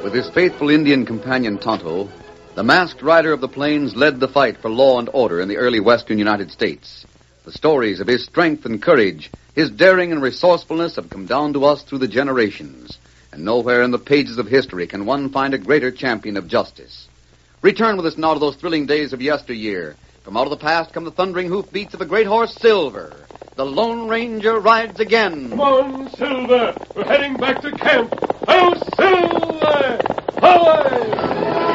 With his faithful Indian companion Tonto, the masked rider of the plains led the fight for law and order in the early western United States. The stories of his strength and courage, his daring and resourcefulness have come down to us through the generations. And nowhere in the pages of history can one find a greater champion of justice. Return with us now to those thrilling days of yesteryear. From out of the past come the thundering hoofbeats of a great horse, Silver. The Lone Ranger rides again. Come on, Silver. We're heading back to camp. Oh, Silver! Away!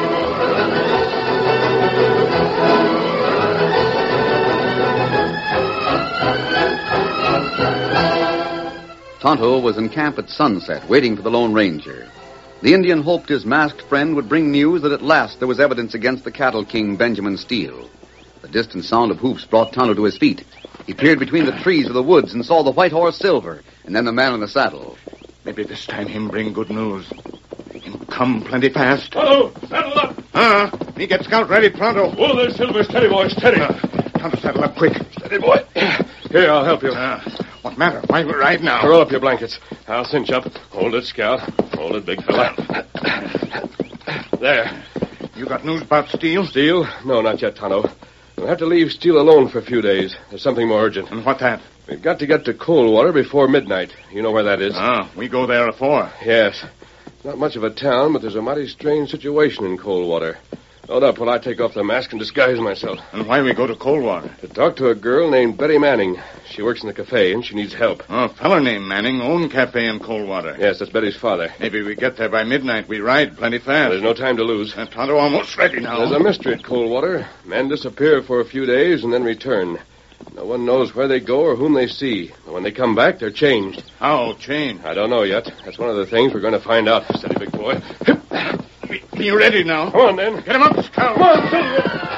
Tonto was in camp at sunset, waiting for the Lone Ranger. The Indian hoped his masked friend would bring news that at last there was evidence against the cattle king, Benjamin Steele. The distant sound of hoofs brought Tonto to his feet. He peered between the trees of the woods and saw the white horse, Silver, and then the man in the saddle. Maybe this time him bring good news. Him come plenty fast. Tonto, saddle up. Me get scout ready pronto. Oh, there's Silver. Steady, boy, steady. Tonto, saddle up quick. Steady, boy. Here, I'll help you. What matter? Why we ride now? Roll up your blankets. I'll cinch up. Hold it, Scout. Hold it, big fella. There. You got news about Steele? Steele? No, not yet, Tonto. We'll have to leave Steele alone for a few days. There's something more urgent. And what that? We've got to get to Coldwater before midnight. You know where that is? We go there afore. Yes. Not much of a town, but there's a mighty strange situation in Coldwater. Load up while I take off the mask and disguise myself. And why we go to Coldwater? To talk to a girl named Betty Manning. She works in the cafe, and she needs help. A feller named Manning own cafe in Coldwater. Yes, that's Betty's father. Maybe we get there by midnight. We ride plenty fast. There's no time to lose. Tonto almost ready now. There's a mystery at Coldwater. Men disappear for a few days and then return. No one knows where they go or whom they see. But when they come back, they're changed. How changed? I don't know yet. That's one of the things we're going to find out. Steady, big boy. Be ready now. Come on, then. Get him up, Scout. Come on, Silver.